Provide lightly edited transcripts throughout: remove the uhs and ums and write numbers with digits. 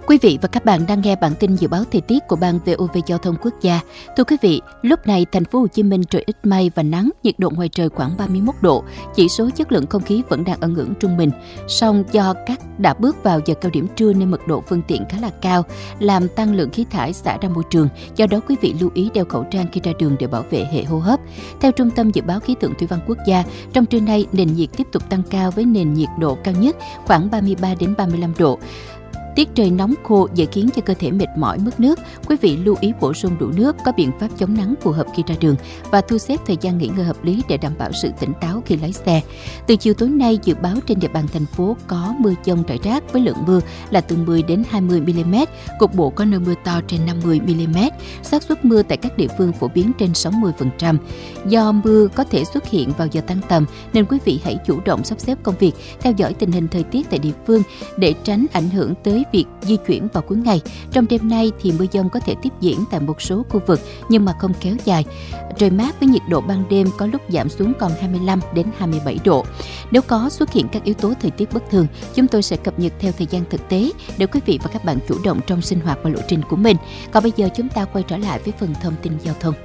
Quý vị và các bạn đang nghe bản tin dự báo thời tiết của Ban VOV Giao thông Quốc gia. Thưa quý vị, lúc này thành phố Hồ Chí Minh trời ít mây và nắng, nhiệt độ ngoài trời khoảng 31 độ, chỉ số chất lượng không khí vẫn đang ở ngưỡng trung bình. Song do đã bước vào giờ cao điểm trưa nên mật độ phương tiện khá là cao, làm tăng lượng khí thải xả ra môi trường. Do đó quý vị lưu ý đeo khẩu trang khi ra đường để bảo vệ hệ hô hấp. Theo Trung tâm Dự báo Khí tượng Thủy văn Quốc gia, trong trưa nay nền nhiệt tiếp tục tăng cao với nền nhiệt độ cao nhất khoảng 33 đến 35 độ. Tiết trời nóng khô dễ khiến cho cơ thể mệt mỏi mất nước. Quý vị lưu ý bổ sung đủ nước, có biện pháp chống nắng phù hợp khi ra đường và thu xếp thời gian nghỉ ngơi hợp lý để đảm bảo sự tỉnh táo khi lái xe. Từ chiều tối nay dự báo trên địa bàn thành phố có mưa dông rải rác với lượng mưa là từ 10 đến 20 mm, cục bộ có nơi mưa to trên 50 mm. Xác suất mưa tại các địa phương phổ biến trên 60%. Do mưa có thể xuất hiện vào giờ tan tầm nên quý vị hãy chủ động sắp xếp công việc, theo dõi tình hình thời tiết tại địa phương để tránh ảnh hưởng tới việc di chuyển vào cuối ngày. Trong đêm nay thì mưa dông có thể tiếp diễn tại một số khu vực nhưng mà không kéo dài. Trời mát với nhiệt độ ban đêm có lúc giảm xuống còn 25 đến 27 độ. Nếu có xuất hiện các yếu tố thời tiết bất thường, chúng tôi sẽ cập nhật theo thời gian thực tế để quý vị và các bạn chủ động trong sinh hoạt và lộ trình của mình. Còn bây giờ chúng ta quay trở lại với phần thông tin giao thông.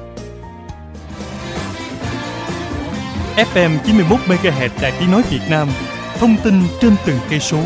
FM 91 MHz Đài Tiếng nói Việt Nam, thông tin trên từng cây số.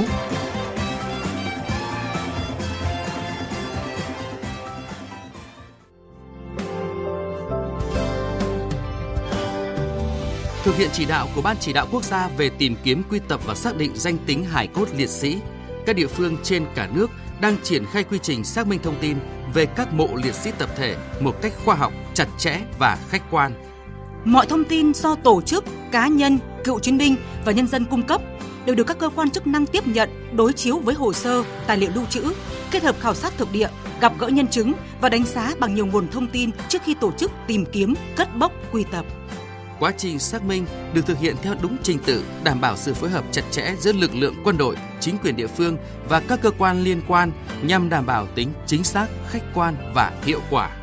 Thực hiện chỉ đạo của Ban Chỉ đạo Quốc gia về tìm kiếm, quy tập và xác định danh tính hài cốt liệt sĩ, các địa phương trên cả nước đang triển khai quy trình xác minh thông tin về các mộ liệt sĩ tập thể một cách khoa học, chặt chẽ và khách quan. Mọi thông tin do tổ chức, cá nhân, cựu chiến binh và nhân dân cung cấp đều được các cơ quan chức năng tiếp nhận, đối chiếu với hồ sơ, tài liệu lưu trữ, kết hợp khảo sát thực địa, gặp gỡ nhân chứng và đánh giá bằng nhiều nguồn thông tin trước khi tổ chức tìm kiếm, cất bốc, quy tập. Quá trình xác minh được thực hiện theo đúng trình tự, đảm bảo sự phối hợp chặt chẽ giữa lực lượng quân đội, chính quyền địa phương và các cơ quan liên quan nhằm đảm bảo tính chính xác, khách quan và hiệu quả.